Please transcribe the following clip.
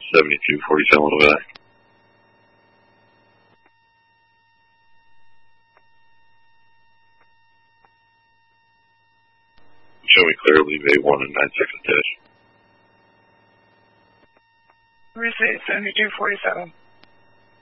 7247 will be back. Show me clear, leave A1 in 9 seconds dash. Receive 7247.